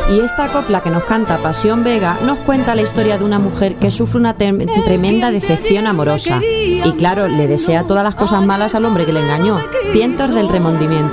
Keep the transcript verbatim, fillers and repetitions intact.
Y esta copla que nos canta Pasión Vega nos cuenta la historia de una mujer que sufre una tem- tremenda decepción amorosa. Y claro, le desea todas las cosas malas al hombre que le engañó. Cientos del remordimiento.